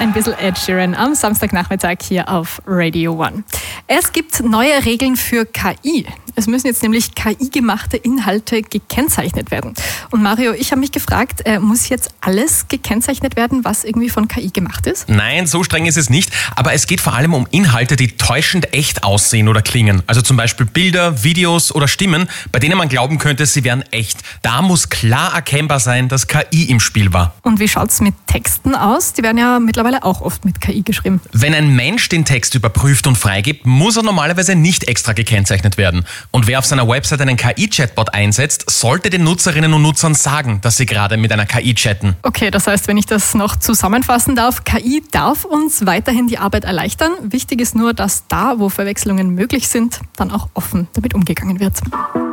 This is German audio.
ein bisschen Ed Sheeran am Samstagnachmittag hier auf Radio One. Es gibt neue Regeln für KI. Es müssen jetzt nämlich KI-gemachte Inhalte gekennzeichnet werden. Und Mario, ich habe mich gefragt, muss jetzt alles gekennzeichnet werden, was irgendwie von KI gemacht ist? Nein, so streng ist es nicht. Aber es geht vor allem um Inhalte, die täuschend echt aussehen oder klingen. Also zum Beispiel Bilder, Videos oder Stimmen, bei denen man glauben könnte, sie wären echt. Da muss klar erkennbar sein, dass KI im Spiel war. Und wie schaut's mit Texten aus? Die werden ja mittlerweile auch oft mit KI geschrieben. Wenn ein Mensch den Text überprüft und freigibt, muss er normalerweise nicht extra gekennzeichnet werden. Und wer auf seiner Website einen KI-Chatbot einsetzt, sollte den Nutzerinnen und Nutzern sagen, dass sie gerade mit einer KI chatten. Okay, das heißt, wenn ich das noch zusammenfassen darf, KI darf uns weiterhin die Arbeit erleichtern. Wichtig ist nur, dass da, wo Verwechslungen möglich sind, dann auch offen damit umgegangen wird.